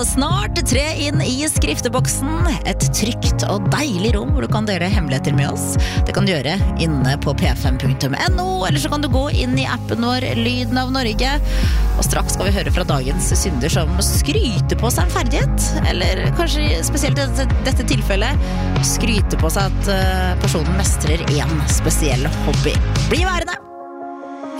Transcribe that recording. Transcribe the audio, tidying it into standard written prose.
snart tre inn i skrifteboksen. Et trygt og deilig rom hvor du kan dele hemmeligheter med oss. Det kan du gjøre inne på p5.no, eller så kan du gå inn i appen vår Lyden av Norge. Og straks skal vi høre fra dagens synder som skryter på seg en ferdighet, eller kanskje spesielt i dette tilfellet skryter på seg at personen mestrer en spesiell hobby. Bli værende!